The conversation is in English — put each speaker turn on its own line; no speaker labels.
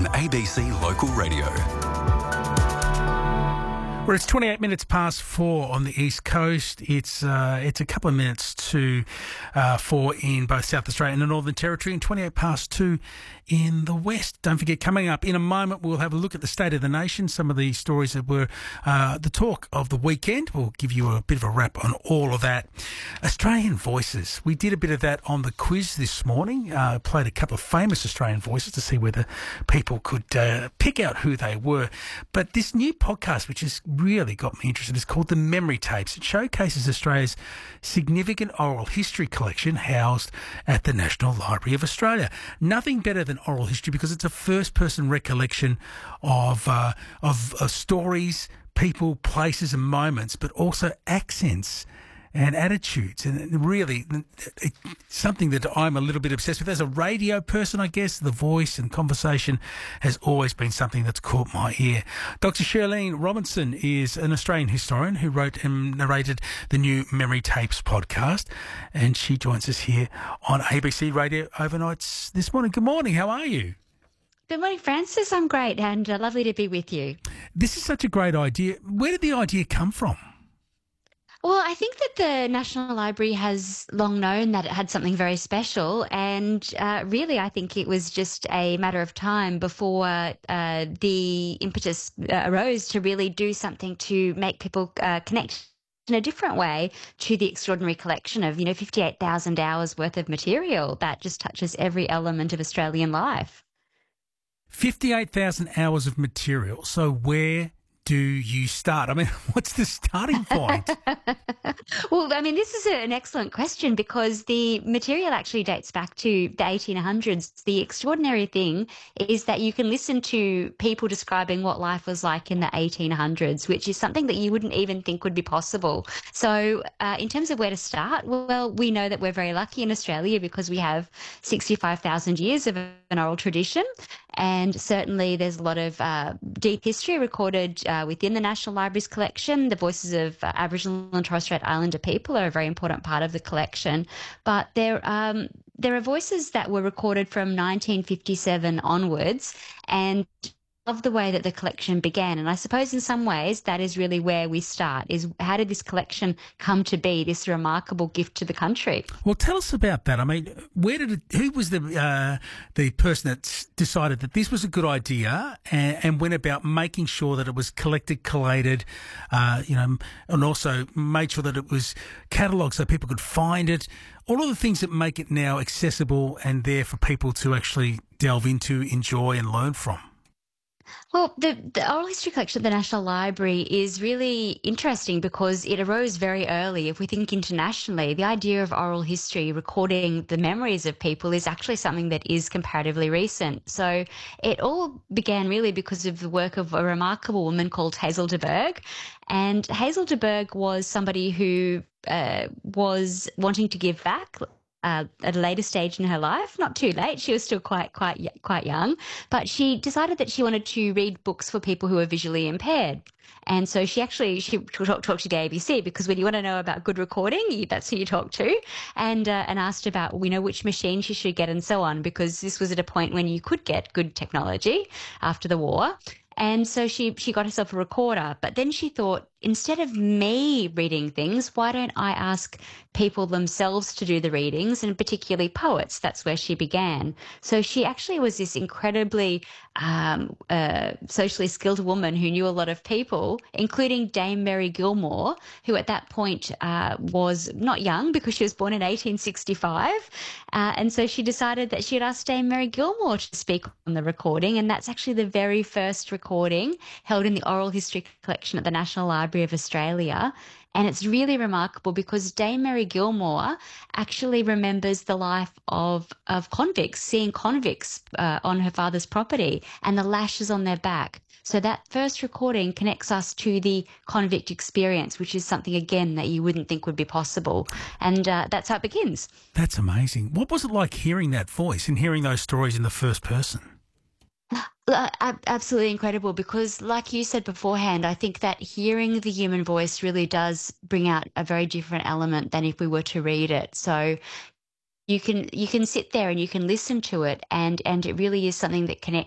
on ABC Local Radio.
Well, it's 28 minutes past 4 on the East Coast. It's a couple of minutes to 4 in both South Australia and the Northern Territory, and 28 past 2 in the West. Don't forget, coming up in a moment, we'll have a look at the state of the nation, some of the stories that were the talk of the weekend. We'll give you a bit of a wrap on all of that. Australian voices. We did a bit of that on the quiz this morning. Played a couple of famous Australian voices to see whether people could pick out who they were. But this new podcast, which has really got me interested, is called The Memory Tapes. It showcases Australia's significant oral history collection housed at the National Library of Australia. Nothing better than oral history because it's a first-person recollection of stories, people, places and moments, but also accents and attitudes, and really it's something that I'm a little bit obsessed with. As a radio person, I guess, the voice and conversation has always been something that's caught my ear. Dr. Shirlene Robinson is an Australian historian who wrote and narrated the new Memory Tapes podcast, and she joins us here on ABC Radio Overnights this morning. Good morning, how are you?
Good morning, Francis. I'm great and lovely to be with you.
This is such a great idea. Where did the idea come from?
Well, I think that the National Library has long known that it had something very special, and really I think it was just a matter of time before the impetus arose to really do something to make people connect in a different way to the extraordinary collection of, 58,000 hours worth of material that just touches every element of Australian life.
58,000 hours of material. So where do you start? I mean, what's the starting point?
Well, this is an excellent question because the material actually dates back to the 1800s. The extraordinary thing is that you can listen to people describing what life was like in the 1800s, which is something that you wouldn't even think would be possible. So in terms of where to start, well, we know that we're very lucky in Australia because we have 65,000 years of an oral tradition. And certainly there's a lot of deep history recorded within the National Library's collection. The voices of Aboriginal and Torres Strait Islander people are a very important part of the collection. But there are voices that were recorded from 1957 onwards, and of the way that the collection began. And I suppose in some ways that is really where we start, is how did this collection come to be, this remarkable gift to the country?
Well, tell us about that. I mean, who was the person that decided that this was a good idea and went about making sure that it was collected, collated, and also made sure that it was catalogued so people could find it, all of the things that make it now accessible and there for people to actually delve into, enjoy and learn from?
Well, the oral history collection at the National Library is really interesting because it arose very early. If we think internationally, the idea of oral history recording the memories of people is actually something that is comparatively recent. So it all began really because of the work of a remarkable woman called Hazel de Burgh. And Hazel de Burgh was somebody who was wanting to give back at a later stage in her life, not too late. She was still quite young, but she decided that she wanted to read books for people who were visually impaired. And so she talked to the ABC because when you want to know about good recording, that's who you talk to, and asked about, which machine she should get and so on, because this was at a point when you could get good technology after the war. And so she got herself a recorder, but then she thought, instead of me reading things, why don't I ask people themselves to do the readings, and particularly poets? That's where she began. So she actually was this incredibly socially skilled woman who knew a lot of people, including Dame Mary Gilmore, who at that point was not young because she was born in 1865. And so she decided that she'd ask Dame Mary Gilmore to speak on the recording, and that's actually the very first recording held in the oral history collection at the National Library of Australia. And it's really remarkable because Dame Mary Gilmore actually remembers the life of convicts, seeing convicts on her father's property and the lashes on their back. So that first recording connects us to the convict experience, which is something, again, that you wouldn't think would be possible. And that's how it begins.
That's amazing. What was it like hearing that voice and hearing those stories in the first person?
Absolutely incredible, because like you said beforehand, I think that hearing the human voice really does bring out a very different element than if we were to read it. So you can sit there and you can listen to it, and it really is something that